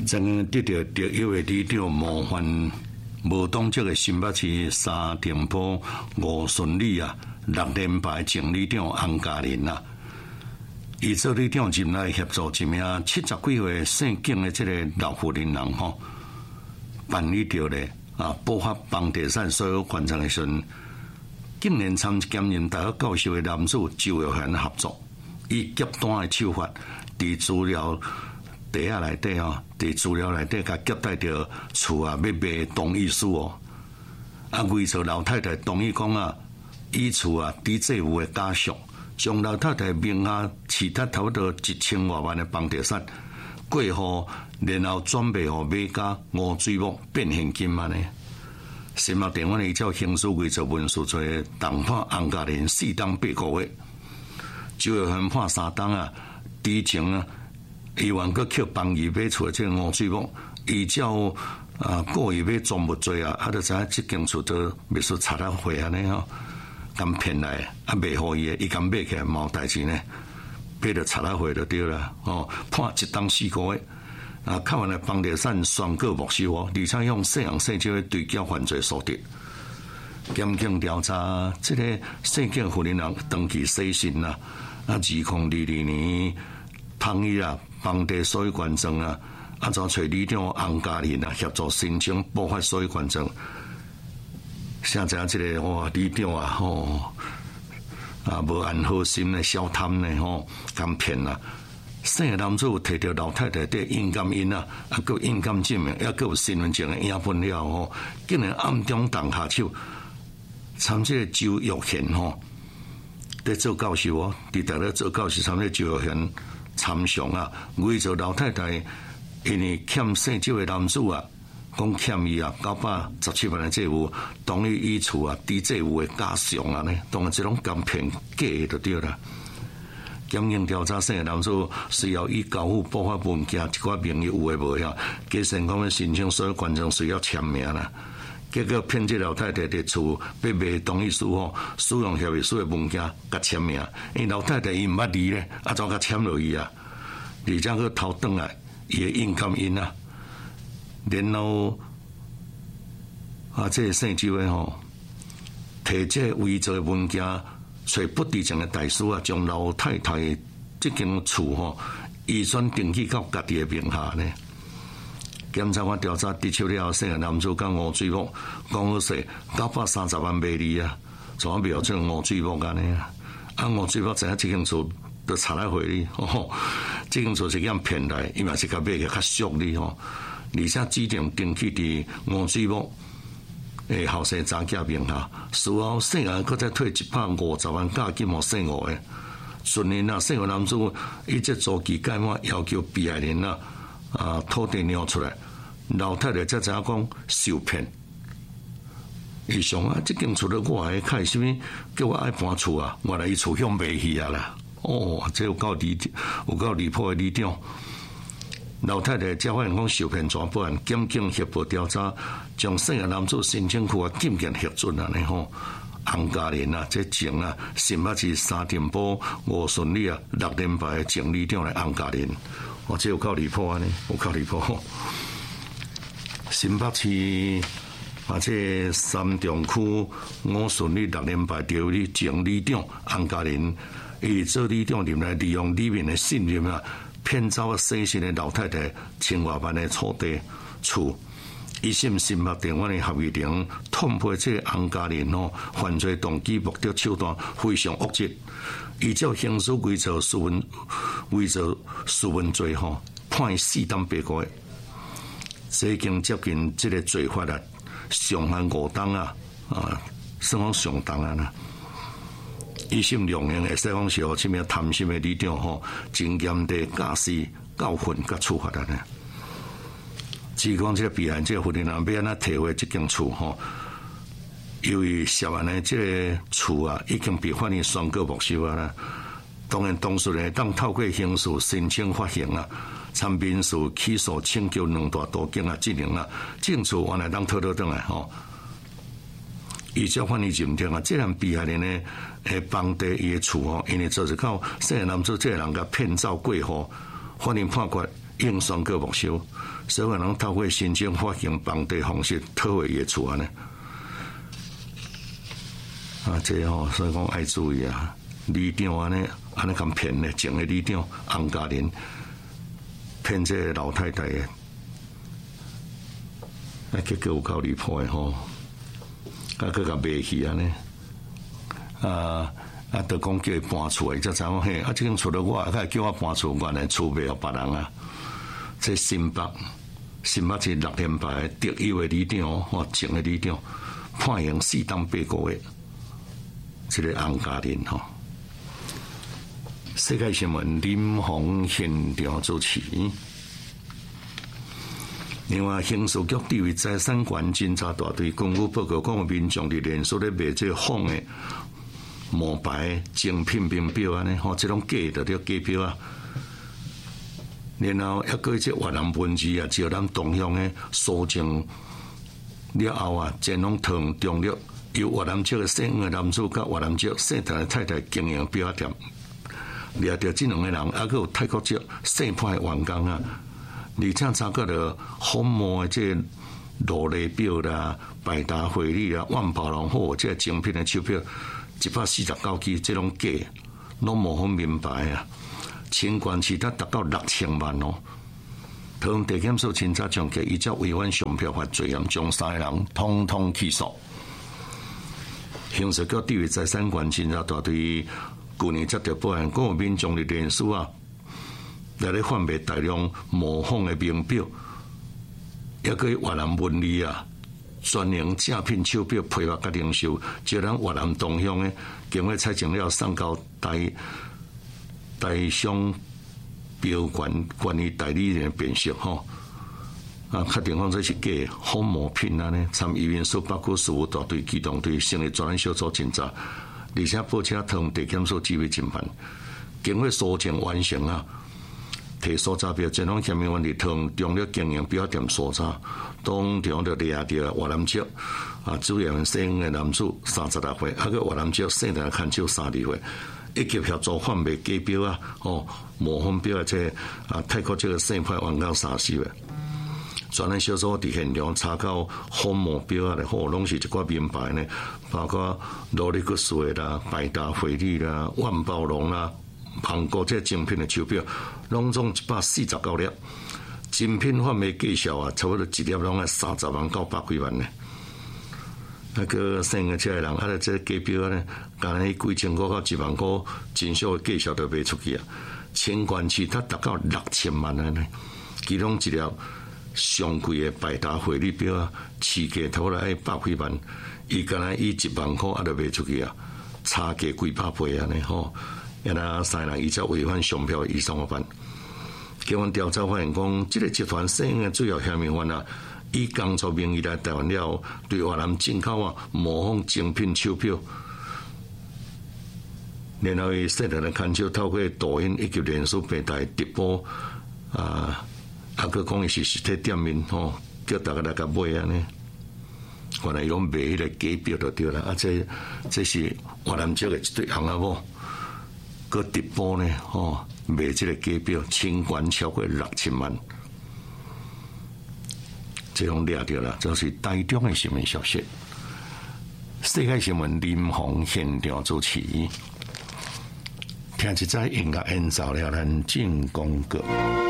曾得到特约的里长模范无党籍的新北市三重埔吴顺利啊，6连败前里长洪嘉玲啊，伊做里长进来协助一名70几岁姓景的这个老妇人人吼，办理着咧补发房地产所有权证的时阵，竟然参兼任大学教授的男子周耀贤合作，以极端的手法，伫资料底下内底吼，伫资料内底甲夹带着厝啊要卖同意书哦，为着老太太同意讲以厝抵债务的家属，将老太太名下其他差不多1000多万的房地产过户，然后转卖互买家吴水木变现金安尼。新北地院依照刑事规则文书罪，重判洪嘉玲4档8个月，周耀贤判3档之前伊原阁扣房义买厝的这个吴水木，依照故意买赃物罪就知影这间厝都秘书查了回安尼吼，敢骗来卖互伊，伊敢买起来冇代志呢，买着查了回就对了判1档4个月。扣完了房地产宣告没收而且用细项细节对缴犯罪所得。检警调查，这个姓景妇人人登记失信2022年判伊房地所有权证怎找里长洪嘉玲协助申请补发所有权证。现在这个里长无安好心的小贪呢敢骗姓的男子摕到老太太的印鉴印佮印鉴证明，佮有身份证的影本了竟然暗中动下手，参这个周耀贤在做教授伫大咧做教授，参这周耀贤参详为着老太太因为欠姓周的男子讲欠伊917万的债务，同意以厝抵债务的假象呢，当然这种甘骗假的就对了。检警调查姓的男子需要以交付补发文件一寡名义有诶无呀？加上讲要申请所有权证需要签名结果骗这老太太的厝要卖同意书使用协议书的文件甲签名，因老太太伊毋捌字咧，怎甲签落去而且佫偷转来伊的印鉴印然后这个姓周的摕这伪造的文件。找不知情的大师将老太太这间厝预算登记到家己的名下呢。检察官调查的确了，姓的男子甲吴水木讲好势930万卖离怎么描这吴水木安尼吴水木知影这间厝都查来回哩这间厝是咁骗来，伊嘛是甲买个较俗哩而且指定登记伫吴水木后生查囝名下，事后姓佫再退150万价金互姓吴的。顺年姓吴男子伊这租期届满，要求被害人土地让出来，老太太才知影讲受骗。伊想这间厝咧我的，看什么叫我爱搬厝原来伊厝向卖去啦。这有够离谱的里长。老太太才发现讲受骗全报案，检警协助调查，将姓的男子申请去禁见核准洪嘉玲这前新北市三重埔吴顺利6连败的前里长洪嘉玲，这有够离谱有够离谱。新北市这三重区吴顺利6连败掉的前里长洪嘉玲，伊做里长入来利用里面的信任骗走失信的老太太1000多万的土地厝，一审新北地院的合议庭痛批这洪嘉玲犯罪动机目的手段非常恶质，依照刑事规则伪造书文罪判伊4档8个月，这已经接近这个罪法上限5档算讲上档一审量刑会使讲是互这名贪心的里长真严厉驾驶教训甲处罚至于讲这个被害人这个妇人要安怎摕回这间厝由于涉案的这个厝已经被法院宣告没收当然当事人当透过刑事申请发行参民事起诉请求2大途径进行证厝原来当偷倒转来依照法院认定这人被害人的房地伊的厝因为做一到姓男子这个人甲骗走过户，法院判决应选个目标，所有人透过申请法庭绑地方式讨回业厝安尼。这所以讲爱注意啊，里长安尼咁骗咧，前个里长洪嘉玲骗这个老太太的，结果有够离谱的吼，佮甲卖去安尼，就讲叫伊搬厝的，才知影嘿，即间厝了我，佮叫我搬厝，原来厝卖互别人啊。这新北是6连败特优的里长吼，前个里长判刑4当8个月。这个洪嘉玲吼，世界新闻林鸿现场主持。另外，刑事局地位财产权侦查大队公布报告，讲民众伫连续咧卖这仿的冒牌精品名表安尼吼，这种假的叫假表啊。然后还个这越南文字啊，招咱同乡的搜证了后啊，前拢通中了。由越南籍的姓的男子甲越南籍姓陈的太太经营表店，掠到这2个人，还有泰国籍姓潘的员工啊，而且查个了红毛的这罗雷表啦、百达翡丽啦、万宝龙货这精品的手表149支，这种假，拢无分明白啊！清关其他达到6000万哦。桃园地检署侦查将其依照违反商标法罪行，将3个人通通起诉。刑事局地位财产权侦查大队去年接到报案，讲有民众伫连署啊，来咧贩卖大量模仿的名表，也个越南文字啊，专营正品手表批发甲零售，招咱越南同乡的经过采证了送到台商表管理代理人辨识吼。确定讲这是假仿冒品安尼，参议员所包括事务大队机动队成立专案小组侦查，而且报车通地检署指挥侦办，经过搜证完成啊，提所查表，前拢嫌疑犯伫通中了经营表店所查，当场就掠到越南籍主要姓的男子36岁，还个越南籍姓的看守32岁，以及协助贩卖假表啊，模仿表啊，这泰国这个姓派员工30岁。专案小组伫现场查到仿冒表啊，拢是一寡名牌呢，包括罗利克斯的啦、百达翡丽啦、万宝龙啦、韩国这精品的手表，拢总149粒。精品贩卖计销啊，差不多一粒拢要30万到100几万呢。那个生的这个人，这假表呢，干那几千块到1万块，真少的计销都卖出去啊。清关其他达到6000万的呢，其中一粒。上贵的百达翡丽表啊，市价差不多要100几万，伊敢若以1万块就卖出去啊，差价几百倍安尼吼。因那3人依照违反商标移送办。警方调查发现讲，这个集团姓的主要嫌疑犯啊，以工作名义来台湾了，对越南进口啊模仿精品手表，然后伊说的看守透过抖音以及脸书平台直播佮讲伊是实体店面吼，叫大家来甲买安尼。原来伊拢卖迄个假表就对啦，这是越南籍的一对翁仔某，佮直播呢卖这个假表，清关超过6000万，这种掠着啦，就是台中的新闻消息。世界新闻林鸿现场主持，听一则音乐演奏了，咱进广告。